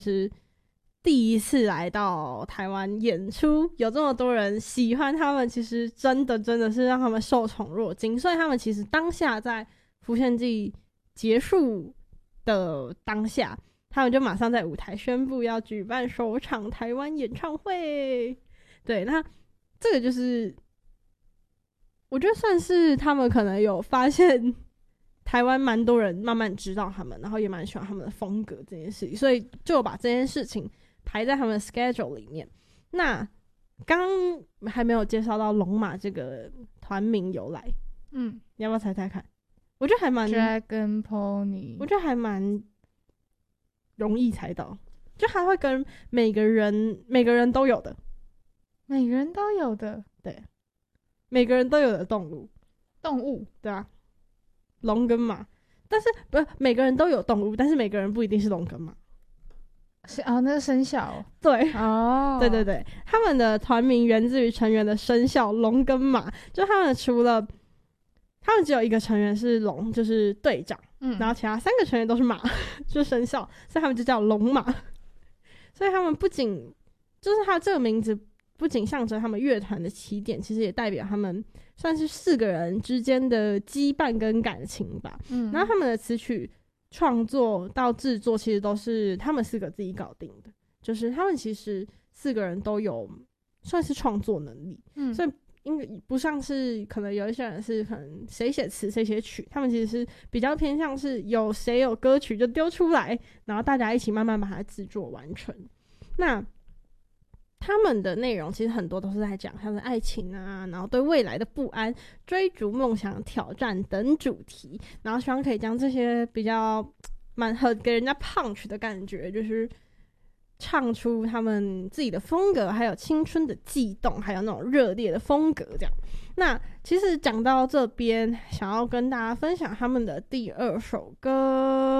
是第一次来到台湾演出，有这么多人喜欢他们，其实真的是让他们受宠若惊。所以他们其实当下在浮现季结束的当下，他们就马上在舞台宣布要举办首场台湾演唱会。对，那这个就是我觉得算是他们可能有发现台湾蛮多人慢慢知道他们，然后也蛮喜欢他们的风格这件事情，所以就把这件事情排在他们的 schedule 里面。那刚刚还没有介绍到龙马这个团名由来，你要不要猜猜看？我觉得还蛮 Dragon Pony， 我觉得还蛮容易猜到，就它会跟每个人都有的， 每个人都有的， 对，每个人都有的动物，对啊，龙跟马，但是不是每个人都有动物，但是每个人不一定是龙跟马。 是哦，那个生肖对哦， 对对对，他们的团名源自于成员的生肖龙跟马，就他们只有一个成员是龙，就是队长，然后其他3个成员都是马，就是生肖，所以他们就叫龙马。所以他们不仅就是他这个名字不仅象征他们乐团的起点，其实也代表他们算是4个人之间的羁绊跟感情吧。然后他们的词曲创作到制作其实都是他们4个自己搞定的，就是他们其实4个人都有算是创作能力，所以不像是可能有一些人是可能谁写词谁写曲，他们其实是比较偏向是有谁有歌曲就丢出来，然后大家一起慢慢把它制作完成。那他们的内容其实很多都是在讲像是爱情啊，然后对未来的不安、追逐梦想、挑战等主题，然后希望可以将这些比较蛮给人家 punch 的感觉，就是唱出他们自己的风格，还有青春的悸动，还有那种热烈的风格这样。那其实讲到这边，想要跟大家分享他们的第2首歌。